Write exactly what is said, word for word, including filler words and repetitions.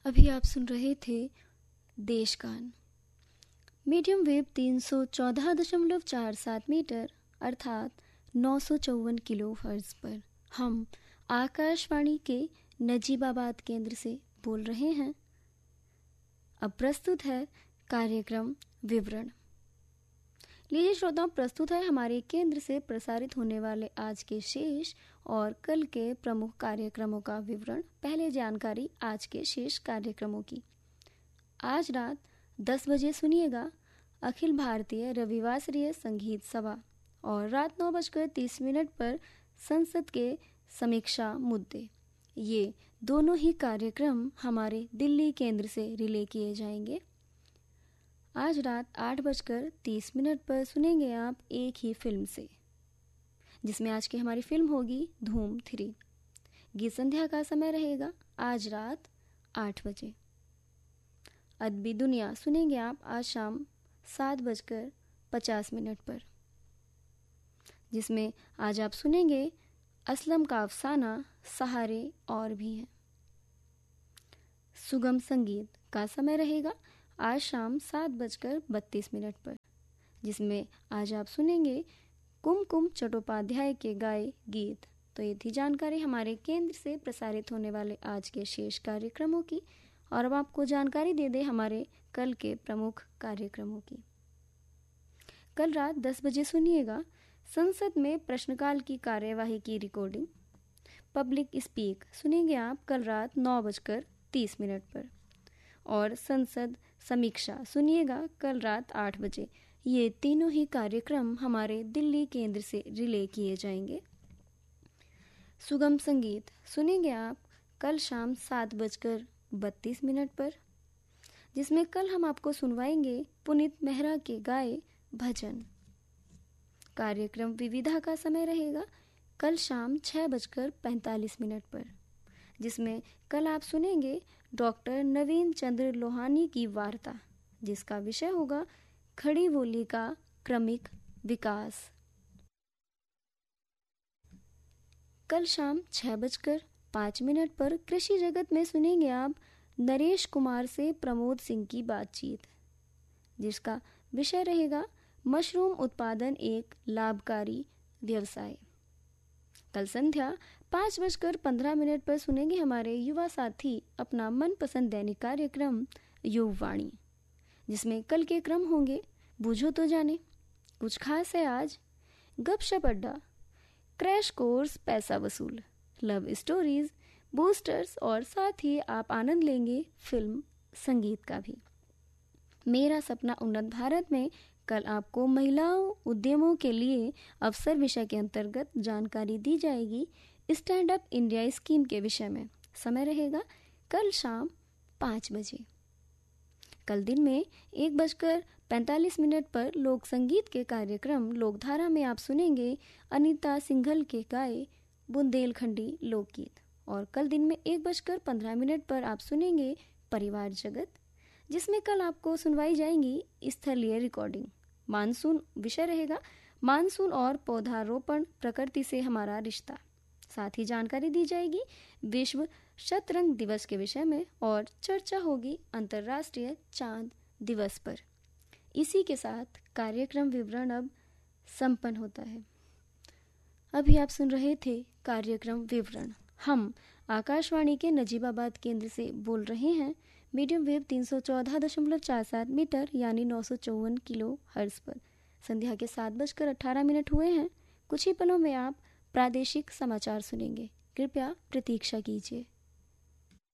अभी आप सुन रहे थे देशगान मीडियम वेव तीन सौ चौदह दशमलव चार सात मीटर अर्थात नौ सौ चौवन किलो हर्ट्ज पर हम आकाशवाणी के नजीबाबाद केंद्र से बोल रहे हैं। अब प्रस्तुत है कार्यक्रम विवरण। लीजिए श्रोताओं, प्रस्तुत है हमारे केंद्र से प्रसारित होने वाले आज के शेष और कल के प्रमुख कार्यक्रमों का विवरण। पहले जानकारी आज के शेष कार्यक्रमों की। आज रात दस बजे सुनिएगा अखिल भारतीय रविवासरीय संगीत सभा और रात नौ बजकर तीस मिनट पर संसद के समीक्षा मुद्दे। ये दोनों ही कार्यक्रम हमारे दिल्ली केंद्र से रिले किए जाएंगे। आज रात आठ बजकर तीस मिनट पर सुनेंगे आप एक ही फिल्म से, जिसमें आज की हमारी फिल्म होगी धूम थ्री। गीत संध्या का समय रहेगा आज रात आठ बजे। अदबी दुनिया सुनेंगे आप आज शाम सात बजकर पचास मिनट पर, जिसमें आज आप सुनेंगे असलम का अफसाना सहारे और भी हैं। सुगम संगीत का समय रहेगा आज शाम सात बजकर बत्तीस मिनट पर, जिसमें आज आप सुनेंगे कुमकुम चट्टोपाध्याय के गाए गीत। तो ये थी जानकारी हमारे केंद्र से प्रसारित होने वाले आज के शेष कार्यक्रमों की। और अब आपको जानकारी दे दे हमारे कल के प्रमुख कार्यक्रमों की। कल रात दस बजे सुनिएगा संसद में प्रश्नकाल की कार्यवाही की रिकॉर्डिंग। पब्लिक स्पीक सुनेंगे आप कल रात नौ बजकर तीस मिनट पर। और संसद समीक्षा सुनिएगा कल रात आठ बजे। ये तीनों ही कार्यक्रम हमारे दिल्ली केंद्र से रिले किए जाएंगे। सुगम संगीत सुनेंगे आप कल शाम सात बजकर बत्तीस मिनट पर, जिसमें कल हम आपको सुनवाएंगे पुनीत मेहरा के गाए भजन। कार्यक्रम विविधा का समय रहेगा कल शाम छह बजकर पैंतालीस मिनट पर, जिसमें कल आप सुनेंगे डॉक्टर नवीन चंद्र लोहानी की वार्ता, जिसका विषय होगा खड़ी बोली का क्रमिक विकास। कल शाम छह बजकर पाँच मिनट पर कृषि जगत में सुनेंगे आप नरेश कुमार से प्रमोद सिंह की बातचीत, जिसका विषय रहेगा मशरूम उत्पादन एक लाभकारी व्यवसाय। कल संध्या पाँच बजकर पंद्रह मिनट पर सुनेंगे हमारे युवा साथी अपना मनपसंद दैनिक कार्यक्रम युववाणी, जिसमें कल के क्रम होंगे बूझो तो जाने, कुछ खास है आज, गपशप अड्डा, क्रैश कोर्स पैसा वसूल, लव स्टोरीज, बूस्टर्स और साथ ही आप आनंद लेंगे फिल्म संगीत का भी। मेरा सपना उन्नत भारत में कल आपको महिलाओं उद्यमों के लिए अवसर विषय के अंतर्गत जानकारी दी जाएगी स्टैंड अप इंडिया स्कीम के विषय में। समय रहेगा कल शाम पाँच बजे। कल दिन में एक बजकर पैंतालीस मिनट पर लोक संगीत के कार्यक्रम लोकधारा में आप सुनेंगे अनीता सिंघल के गाए बुंदेलखंडी लोकगीत। और कल दिन में एक बजकर पंद्रह मिनट पर आप सुनेंगे परिवार जगत, जिसमें कल आपको सुनवाई जाएंगी स्थलीय रिकॉर्डिंग। मानसून विषय रहेगा मानसून और पौधारोपण प्रकृति से हमारा रिश्ता। साथ ही जानकारी दी जाएगी विश्व शतरंग दिवस के विषय में और चर्चा होगी अंतर्राष्ट्रीय चांद दिवस पर। इसी के साथ कार्यक्रम विवरण अब संपन्न होता है। अभी आप सुन रहे थे कार्यक्रम विवरण। हम आकाशवाणी के नजीबाबाद केंद्र से बोल रहे हैं मीडियम वेव तीन सौ चौदह दशमलव चार सात मीटर यानी नौ सौ चौवन किलो हर्ट्ज पर। संध्या के सात बजकर अठारह मिनट हुए हैं। कुछ ही पलों में आप प्रादेशिक समाचार सुनेंगे। कृपया प्रतीक्षा कीजिए।